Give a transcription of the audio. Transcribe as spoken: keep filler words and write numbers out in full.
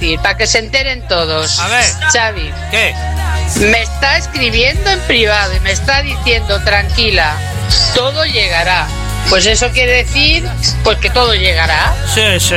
decir, para que se enteren todos. A ver. Xavi. ¿Qué? Me está escribiendo en privado y me está diciendo, tranquila, todo llegará. Pues eso quiere decir, pues que todo llegará. Sí, sí.